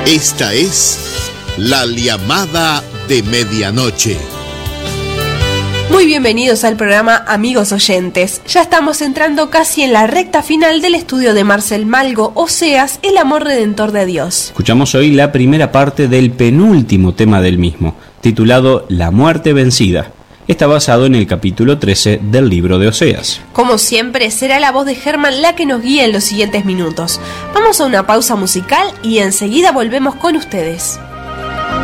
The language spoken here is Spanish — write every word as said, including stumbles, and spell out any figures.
Esta es La Llamada de Medianoche. Muy bienvenidos al programa, amigos oyentes. Ya estamos entrando casi en la recta final del estudio de Marcel Malgo, Oseas, el amor redentor de Dios. Escuchamos hoy la primera parte del penúltimo tema del mismo, titulado La muerte vencida. Está basado en el capítulo trece del libro de Oseas. Como siempre, será la voz de Germán la que nos guíe en los siguientes minutos. Vamos a una pausa musical y enseguida volvemos con ustedes.